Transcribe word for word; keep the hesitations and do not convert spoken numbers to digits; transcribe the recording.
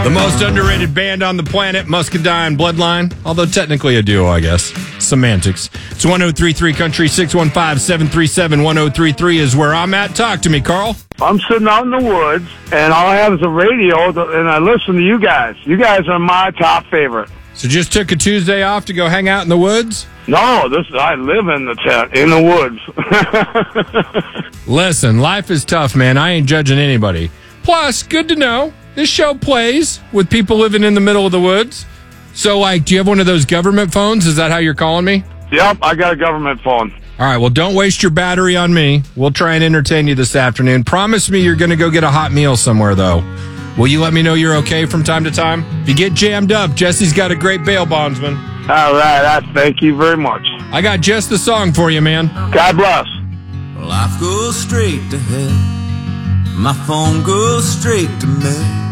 The most underrated band on the planet, Muscadine Bloodline. Although technically a duo, I guess. Semantics. It's one oh three three Country. Six one five, seven three seven, one oh three three is where I'm at. Talk to me, Carl. I'm sitting out in the woods, and all I have is a radio, and I listen to you guys. You guys are my top favorite. So just took a Tuesday off to go hang out in the woods? No, this I live in the tent, in the woods. Listen, life is tough, man. I ain't judging anybody. Plus, good to know, this show plays with people living in the middle of the woods. So, like, do you have one of those government phones? Is that how you're calling me? Yep, I got a government phone. All right, well, don't waste your battery on me. We'll try and entertain you this afternoon. Promise me you're going to go get a hot meal somewhere, though. Will you let me know you're okay from time to time? If you get jammed up, Jesse's got a great bail bondsman. All right, I thank you very much. I got just the song for you, man. God bless. Life goes straight to hell. My phone goes straight to me.